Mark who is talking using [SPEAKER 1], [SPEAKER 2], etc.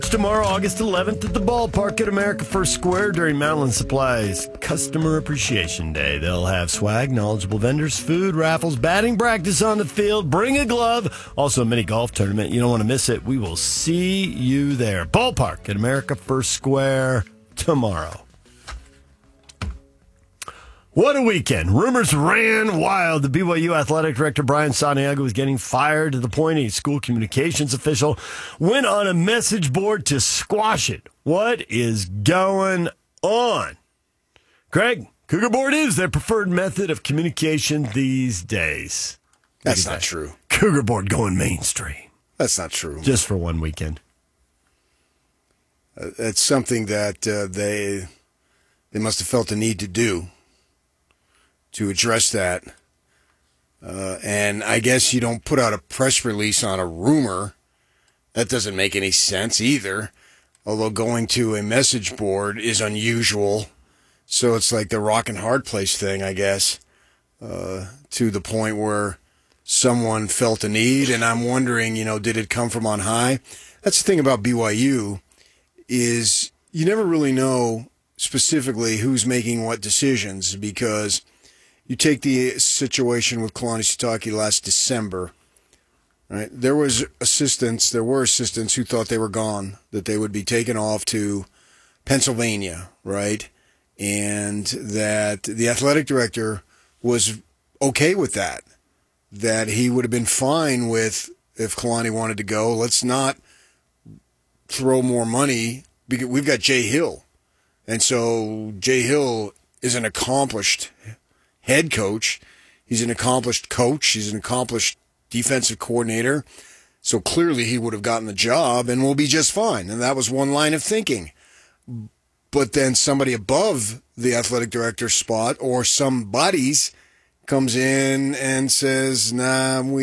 [SPEAKER 1] Tomorrow, August 11th at the ballpark at America First Square during Mountain Supply's Customer Appreciation Day. They'll have swag, knowledgeable vendors, food, raffles, batting practice on the field, bring a glove, also a mini golf tournament. You don't want to miss it. We will see you there. Ballpark at America First Square tomorrow. What a weekend. Rumors ran wild. The BYU athletic director, Brian Santiago, was getting fired to the point a school communications official went on a message board to squash it. What is going on? Craig, Cougar Board is their preferred method of communication these days.
[SPEAKER 2] That's not true.
[SPEAKER 1] Cougar Board going mainstream.
[SPEAKER 2] That's not true.
[SPEAKER 1] Just for one weekend.
[SPEAKER 2] It's something that they must have felt the need to do, to address that. And I guess you don't put out a press release on a rumor. That doesn't make any sense either. Although going to a message board is unusual. So it's like the rock and hard place thing, I guess, to the point where someone felt a need. And I'm wondering, did it come from on high? That's the thing about BYU is you never really know specifically who's making what decisions, because you take the situation with Kalani Sitake last December, right? There were assistants who thought they were gone, that they would be taken off to Pennsylvania, right? And that the athletic director was okay with that he would have been fine with, if Kalani wanted to go, let's not throw more money, because we've got Jay Hill. And so Jay Hill is an accomplished head coach. He's an accomplished coach. He's an accomplished defensive coordinator. So clearly he would have gotten the job and will be just fine. And that was one line of thinking. But then somebody above the athletic director spot, or somebody's, comes in and says, nah,